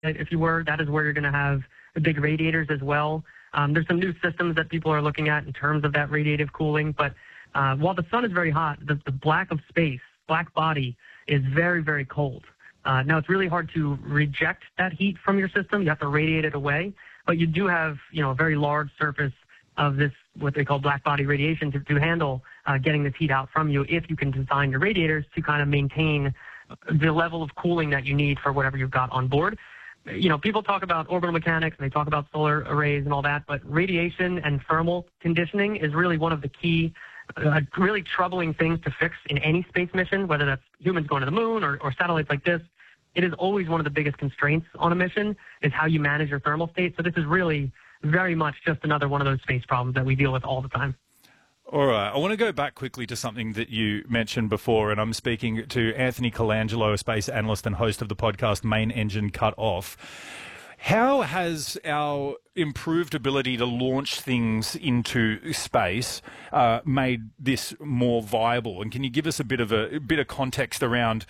if you were, that is where you're going to have the big radiators as well. There's some new systems that people are looking at in terms of that radiative cooling. But while the sun is very hot, the black body is very, very cold. Now, it's really hard to reject that heat from your system. You have to radiate it away. But you do have, a very large surface of this, what they call black body radiation, to handle getting this heat out from you if you can design your radiators to kind of maintain the level of cooling that you need for whatever you've got on board. People talk about orbital mechanics and they talk about solar arrays and all that, but radiation and thermal conditioning is really one of the key, really troubling things to fix in any space mission, whether that's humans going to the moon or satellites like this. It is always one of the biggest constraints on a mission is how you manage your thermal state. So this is really very much just another one of those space problems that we deal with all the time. All right. I want to go back quickly to something that you mentioned before, and I'm speaking to Anthony Colangelo, a space analyst and host of the podcast Main Engine Cut Off. How has our improved ability to launch things into space made this more viable? And can you give us a bit of context around,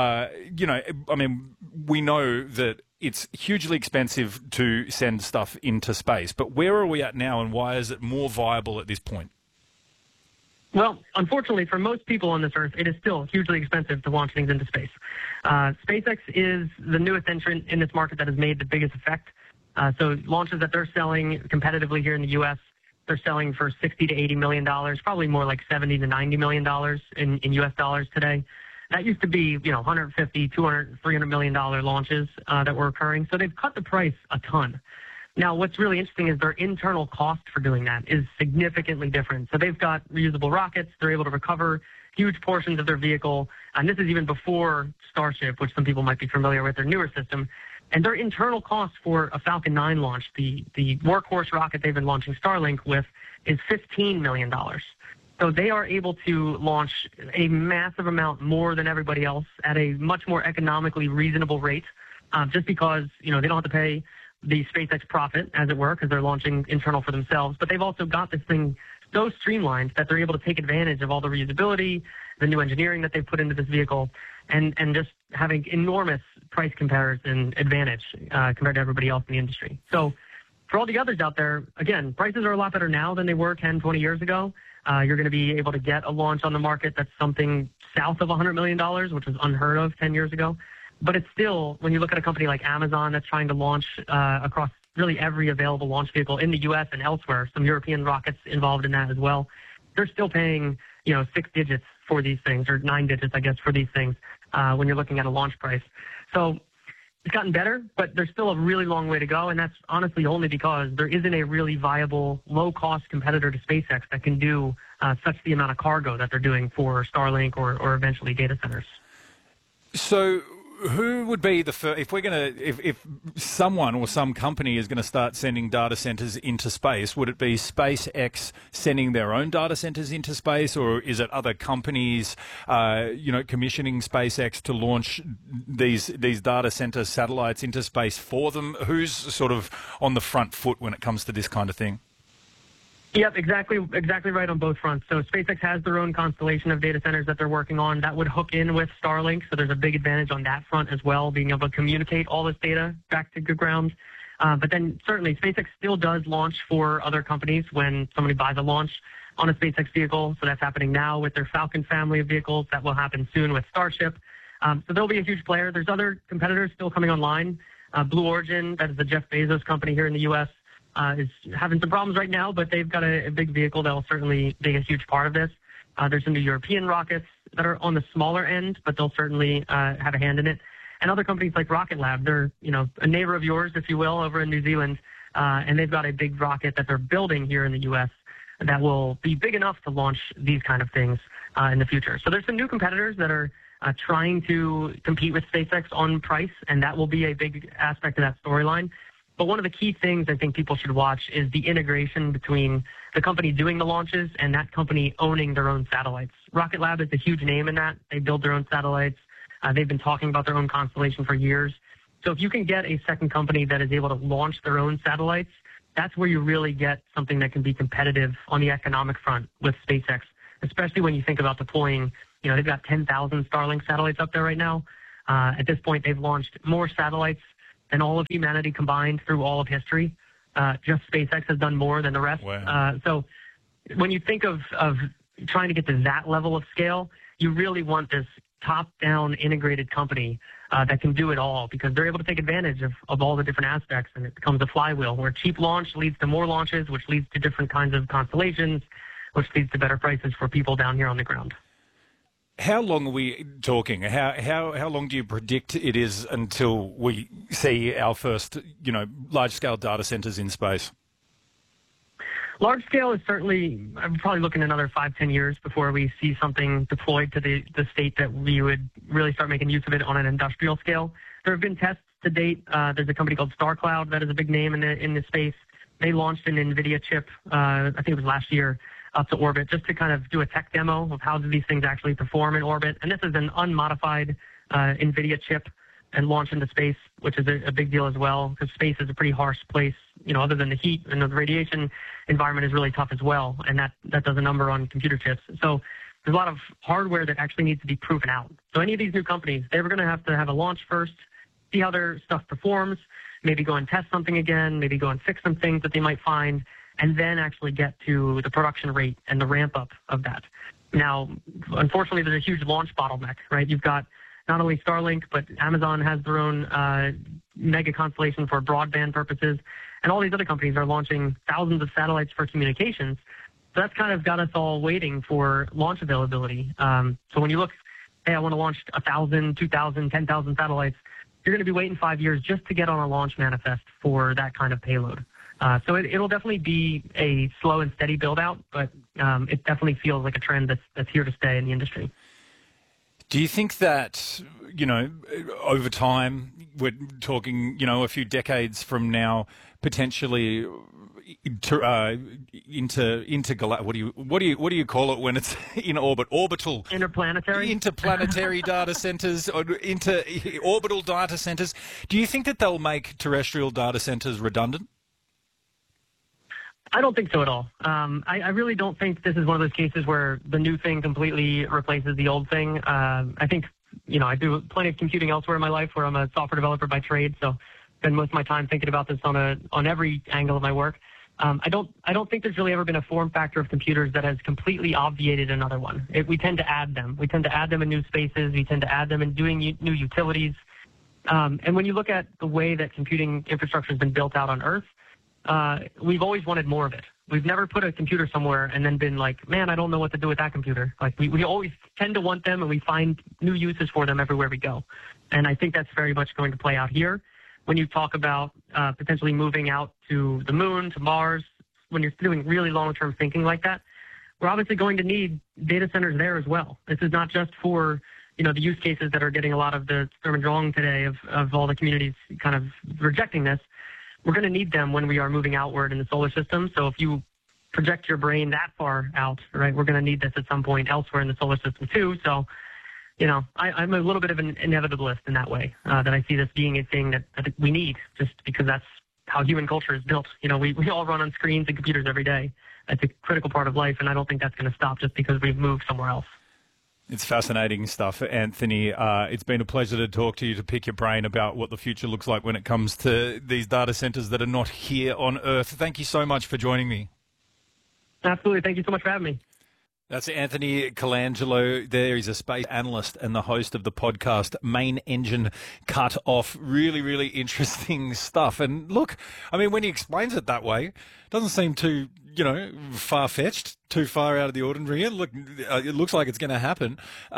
we know that it's hugely expensive to send stuff into space, but where are we at now and why is it more viable at this point? Well, unfortunately, for most people on this Earth, it is still hugely expensive to launch things into space. SpaceX is the newest entrant in this market that has made the biggest effect. So launches that they're selling competitively here in the U.S., they're selling for $60 to $80 million, probably more like $70 to $90 million in U.S. dollars today. That used to be, $150, $200, $300 million launches that were occurring. So they've cut the price a ton. Now, what's really interesting is their internal cost for doing that is significantly different. So they've got reusable rockets. They're able to recover huge portions of their vehicle. And this is even before Starship, which some people might be familiar with, their newer system. And their internal cost for a Falcon 9 launch, the workhorse rocket they've been launching Starlink with, is $15 million. So they are able to launch a massive amount more than everybody else at a much more economically reasonable rate, just because, they don't have to pay the SpaceX profit, as it were, because they're launching internal for themselves. But they've also got this thing so streamlined that they're able to take advantage of all the reusability, the new engineering that they've put into this vehicle, and just having enormous price comparison advantage compared to everybody else in the industry. So for all the others out there, again, prices are a lot better now than they were 10, 20 years ago. You're going to be able to get a launch on the market that's something south of $100 million, which was unheard of 10 years ago. But it's still, when you look at a company like Amazon that's trying to launch across really every available launch vehicle in the U.S. and elsewhere, some European rockets involved in that as well, they're still paying, 6 digits for these things, or 9 digits, I guess, for these things when you're looking at a launch price. So it's gotten better, but there's still a really long way to go, and that's honestly only because there isn't a really viable, low-cost competitor to SpaceX that can do such the amount of cargo that they're doing for Starlink or eventually data centers. So who would be the first, if someone or some company is going to start sending data centers into space, would it be SpaceX sending their own data centers into space, or is it other companies, commissioning SpaceX to launch these data center satellites into space for them? Who's sort of on the front foot when it comes to this kind of thing? Yep, exactly right on both fronts. So SpaceX has their own constellation of data centers that they're working on that would hook in with Starlink. So there's a big advantage on that front as well, being able to communicate all this data back to good ground. But then certainly SpaceX still does launch for other companies when somebody buys a launch on a SpaceX vehicle. So that's happening now with their Falcon family of vehicles. That will happen soon with Starship. So they'll be a huge player. There's other competitors still coming online. Blue Origin, that is the Jeff Bezos company here in the U.S., is having some problems right now, but they've got a big vehicle that will certainly be a huge part of this. There's some new European rockets that are on the smaller end, but they'll certainly have a hand in it. And other companies like Rocket Lab, they're a neighbor of yours, if you will, over in New Zealand, and they've got a big rocket that they're building here in the U.S. that will be big enough to launch these kind of things in the future. So there's some new competitors that are trying to compete with SpaceX on price, and that will be a big aspect of that storyline. But one of the key things I think people should watch is the integration between the company doing the launches and that company owning their own satellites. Rocket Lab is a huge name in that. They build their own satellites. They've been talking about their own constellation for years. So if you can get a second company that is able to launch their own satellites, that's where you really get something that can be competitive on the economic front with SpaceX, especially when you think about deploying, they've got 10,000 Starlink satellites up there right now. At this point, they've launched more satellites than all of humanity combined through all of history. Just SpaceX has done more than the rest. Wow. So when you think of trying to get to that level of scale, you really want this top-down integrated company that can do it all, because they're able to take advantage of all the different aspects, and it becomes a flywheel where cheap launch leads to more launches, which leads to different kinds of constellations, which leads to better prices for people down here on the ground. How long are we talking? How long do you predict it is until we see our first, large-scale data centers in space? Large scale is certainly, I'm probably looking another 5-10 years before we see something deployed to the state that we would really start making use of it on an industrial scale. There have been tests to date. There's a company called StarCloud that is a big name in the space. They launched an NVIDIA chip, I think it was last year, up to orbit just to kind of do a tech demo of how do these things actually perform in orbit. And this is an unmodified NVIDIA chip and launch into space, which is a big deal as well, because space is a pretty harsh place, other than the heat, and the radiation environment is really tough as well, and that does a number on computer chips. So there's a lot of hardware that actually needs to be proven out. So any of these new companies, they were going to have a launch first, see how their stuff performs, maybe go and test something again, maybe go and fix some things that they might find, and then actually get to the production rate and the ramp up of that. Now, unfortunately, there's a huge launch bottleneck, right? You've got not only Starlink, but Amazon has their own mega constellation for broadband purposes, and all these other companies are launching thousands of satellites for communications. So that's kind of got us all waiting for launch availability. So when you look, hey, I want to launch 1,000, 2,000, 10,000 satellites, you're going to be waiting 5 years just to get on a launch manifest for that kind of payload. So it'll definitely be a slow and steady build out, but it definitely feels like a trend that's here to stay in the industry. Do you think that, over time, we're talking, a few decades from now, potentially what do you call it when it's in orbit? Interplanetary data centers, or orbital data centers. Do you think that they'll make terrestrial data centers redundant? I don't think so at all. I really don't think this is one of those cases where the new thing completely replaces the old thing. I think, I do plenty of computing elsewhere in my life where I'm a software developer by trade, so I spend most of my time thinking about this on every angle of my work. I don't think there's really ever been a form factor of computers that has completely obviated another one. We tend to add them. We tend to add them in new spaces. We tend to add them in doing new utilities. And when you look at the way that computing infrastructure has been built out on Earth, we've always wanted more of it. We've never put a computer somewhere and then been like, man, I don't know what to do with that computer. Like we always tend to want them, and we find new uses for them everywhere we go. And I think that's very much going to play out here. When you talk about potentially moving out to the moon, to Mars, when you're doing really long-term thinking like that, we're obviously going to need data centers there as well. This is not just for the use cases that are getting a lot of the sturm and drang today of all the communities kind of rejecting this. We're going to need them when we are moving outward in the solar system. So if you project your brain that far out, right, we're going to need this at some point elsewhere in the solar system too. So, I'm a little bit of an inevitabilist in that way, that I see this being a thing that we need, just because that's how human culture is built. We all run on screens and computers every day. That's a critical part of life, and I don't think that's going to stop just because we've moved somewhere else. It's fascinating stuff, Anthony. It's been a pleasure to talk to you, to pick your brain about what the future looks like when it comes to these data centers that are not here on Earth. Thank you so much for joining me. Absolutely. Thank you so much for having me. That's Anthony Colangelo there. He's a space analyst and the host of the podcast Main Engine Cut Off. Really, really interesting stuff. And look, when he explains it that way, it doesn't seem too, far-fetched, too far out of the ordinary. Look, it looks like it's going to happen.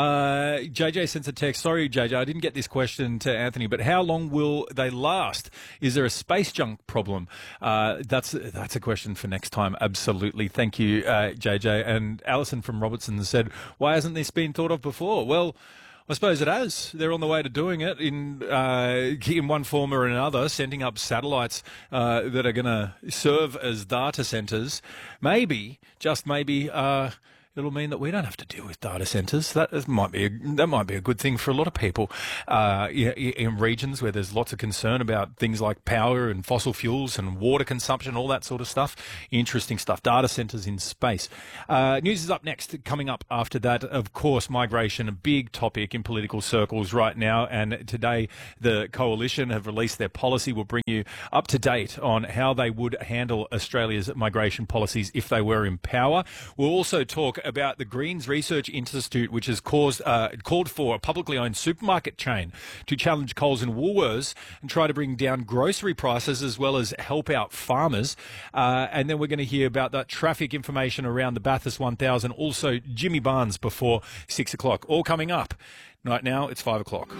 JJ sends a text. Sorry, JJ, I didn't get this question to Anthony, but how long will they last? Is there a space junk problem? That's a question for next time. Absolutely. Thank you, JJ. And Alison from Robertson said, why hasn't this been thought of before? Well, I suppose it has. They're on the way to doing it in one form or another, sending up satellites that are going to serve as data centers. Maybe, just maybe, it'll mean that we don't have to deal with data centres. That might be a good thing for a lot of people in regions where there's lots of concern about things like power and fossil fuels and water consumption, all that sort of stuff. Interesting stuff. Data centres in space. News is up next. Coming up after that, of course, migration, a big topic in political circles right now. And today, the Coalition have released their policy. We'll bring you up to date on how they would handle Australia's migration policies if they were in power. We'll also talk about the Greens Research Institute, which has called for a publicly owned supermarket chain to challenge Coles and Woolworths and try to bring down grocery prices as well as help out farmers. And then we're going to hear about that traffic information around the Bathurst 1000. Also, Jimmy Barnes before 6 o'clock. All coming up. Right now, it's 5 o'clock.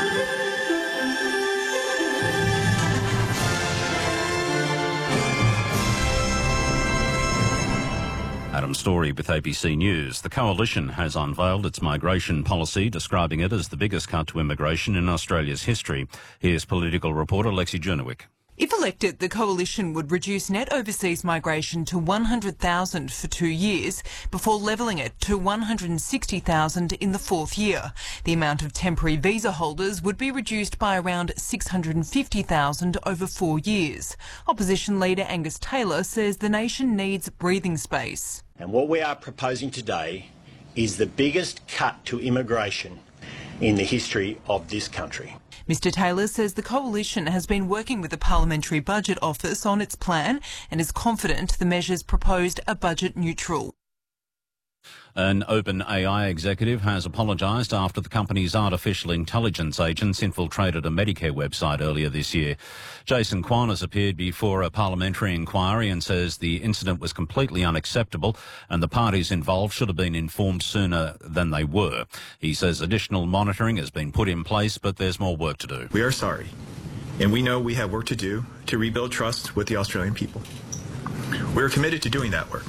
Adam Story with ABC News. The Coalition has unveiled its migration policy, describing it as the biggest cut to immigration in Australia's history. Here's political reporter Lexi Jurnowick. If elected, the Coalition would reduce net overseas migration to 100,000 for 2 years before levelling it to 160,000 in the fourth year. The amount of temporary visa holders would be reduced by around 650,000 over 4 years. Opposition leader Angus Taylor says the nation needs breathing space. And what we are proposing today is the biggest cut to immigration in the history of this country. Mr Taylor says the Coalition has been working with the Parliamentary Budget Office on its plan and is confident the measures proposed are budget neutral. An OpenAI executive has apologised after the company's artificial intelligence agents infiltrated a Medicare website earlier this year. Jason Kwan has appeared before a parliamentary inquiry and says the incident was completely unacceptable and the parties involved should have been informed sooner than they were. He says additional monitoring has been put in place, but there's more work to do. We are sorry, and we know we have work to do to rebuild trust with the Australian people. We are committed to doing that work.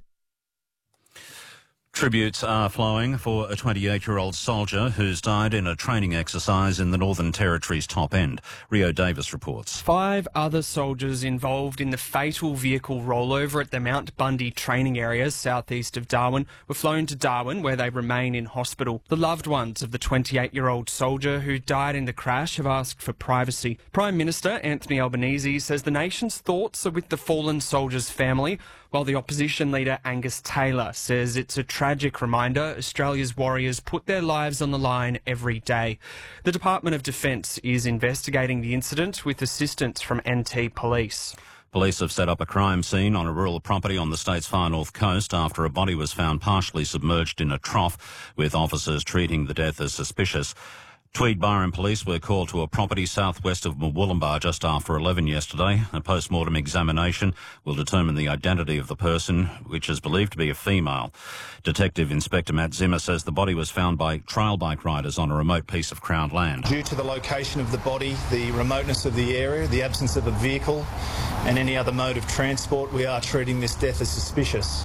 Tributes are flowing for a 28-year-old soldier who's died in a training exercise in the Northern Territory's top end. Rio Davis reports. 5 other soldiers involved in the fatal vehicle rollover at the Mount Bundy training area southeast of Darwin were flown to Darwin, where they remain in hospital. The loved ones of the 28-year-old soldier who died in the crash have asked for privacy. Prime Minister Anthony Albanese says the nation's thoughts are with the fallen soldier's family, while the opposition leader Angus Taylor says it's a tragic reminder Australia's warriors put their lives on the line every day. The Department of Defence is investigating the incident with assistance from NT Police. Police have set up a crime scene on a rural property on the state's far north coast after a body was found partially submerged in a trough, with officers treating the death as suspicious. Tweed Byron Police were called to a property southwest of Murwillumbah just after 11 yesterday. A post-mortem examination will determine the identity of the person, which is believed to be a female. Detective Inspector Matt Zimmer says the body was found by trail bike riders on a remote piece of Crown land. Due to the location of the body, the remoteness of the area, the absence of a vehicle and any other mode of transport, we are treating this death as suspicious.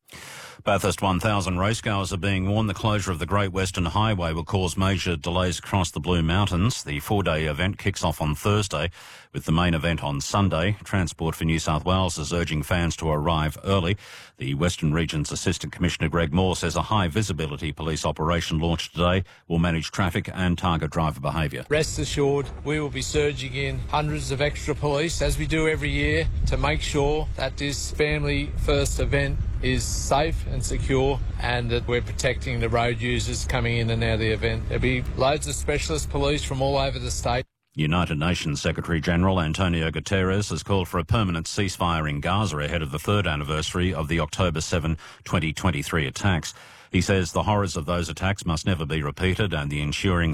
Bathurst 1000 racegoers are being warned the closure of the Great Western Highway will cause major delays across the Blue Mountains. The 4-day event kicks off on Thursday, with the main event on Sunday. Transport for New South Wales is urging fans to arrive early. The Western Region's Assistant Commissioner Greg Moore says a high-visibility police operation launched today will manage traffic and target driver behaviour. Rest assured, we will be surging in hundreds of extra police, as we do every year, to make sure that this family-first event is safe and secure and that we're protecting the road users coming in and out of the event. There'll be loads of specialist police from all over the state. United Nations Secretary-General Antonio Guterres has called for a permanent ceasefire in Gaza ahead of the 3rd anniversary of the October 7, 2023 attacks. He says the horrors of those attacks must never be repeated and the ensuring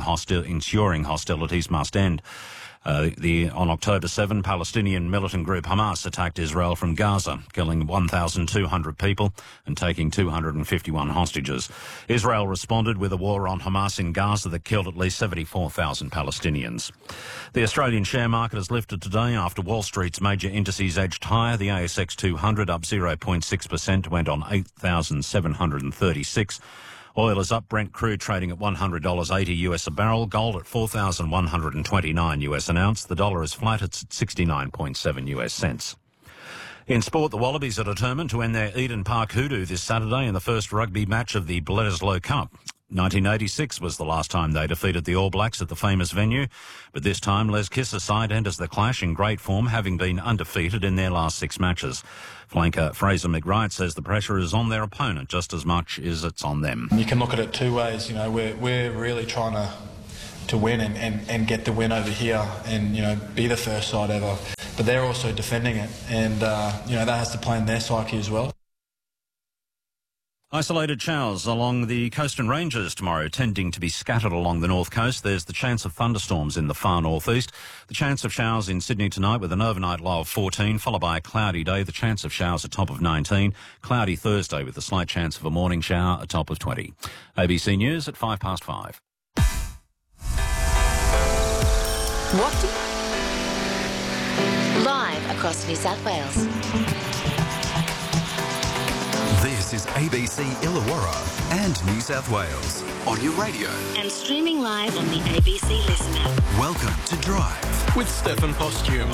hostilities must end. On October 7, Palestinian militant group Hamas attacked Israel from Gaza, killing 1,200 people and taking 251 hostages. Israel responded with a war on Hamas in Gaza that killed at least 74,000 Palestinians. The Australian share market has lifted today after Wall Street's major indices edged higher. The ASX 200 up 0.6% went on 8,736. Oil is up. Brent crude trading at $100.80 US a barrel. Gold at $4,129 US an ounce. The dollar is flat at 69.7 US cents. In sport, the Wallabies are determined to end their Eden Park hoodoo this Saturday in the first rugby match of the Bledisloe Cup. 1986 was the last time they defeated the All Blacks at the famous venue, but this time Les Kissa's side enters the clash in great form, having been undefeated in their last 6 matches. Flanker Fraser McWright says the pressure is on their opponent just as much as it's on them. You can look at it two ways. You know, we're really trying to win and get the win over here and, you know, be the first side ever. But they're also defending it, and, you know, that has to play in their psyche as well. Isolated showers along the coast and ranges tomorrow, tending to be scattered along the north coast. There's the chance of thunderstorms in the far northeast. The chance of showers in Sydney tonight with an overnight low of 14, followed by a cloudy day. The chance of showers a top of 19. Cloudy Thursday with a slight chance of a morning shower, a top of 20. ABC News at 5:05. Live across New South Wales. This is ABC Illawarra and New South Wales on your radio. And streaming live on the ABC Listen app. Welcome to Drive with Stefan Postuma.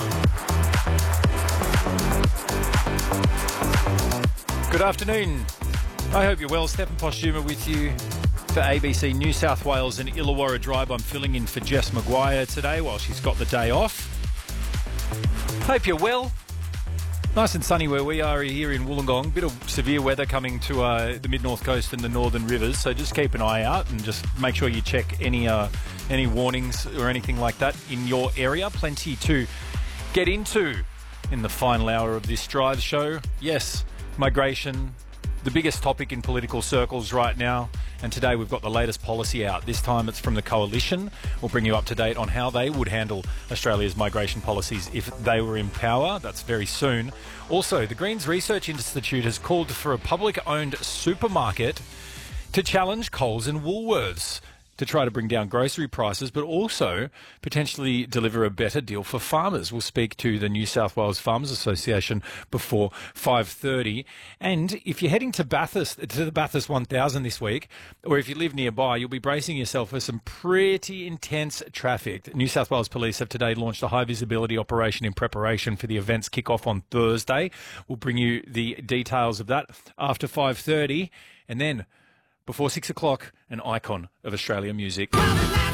Good afternoon. I hope you're well. Stefan Postuma with you for ABC New South Wales and Illawarra Drive. I'm filling in for Jess Maguire today while she's got the day off. Hope you're well. Nice and sunny where we are here in Wollongong. Bit of severe weather coming to the mid-north coast and the northern rivers, so just keep an eye out and just make sure you check any warnings or anything like that in your area. Plenty to get into in the final hour of this drive show. Yes, migration, the biggest topic in political circles right now. And today we've got the latest policy out. This time it's from the Coalition. We'll bring you up to date on how they would handle Australia's migration policies if they were in power. That's very soon. Also, the Greens Research Institute has called for a public-owned supermarket to challenge Coles and Woolworths to try to bring down grocery prices, but also potentially deliver a better deal for farmers. We'll speak to the New South Wales Farmers Association before 5:30. And if you're heading to the Bathurst 1000 this week, or if you live nearby, you'll be bracing yourself for some pretty intense traffic. New South Wales Police have today launched a high-visibility operation in preparation for the event's kick-off on Thursday. We'll bring you the details of that after 5:30. And then before 6 o'clock, an icon of Australian music.